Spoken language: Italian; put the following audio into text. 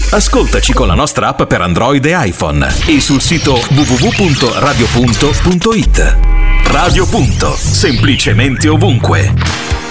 Ascoltaci con la nostra app per Android e iPhone e sul sito www.radiopunto.it. Radio Punto, semplicemente ovunque.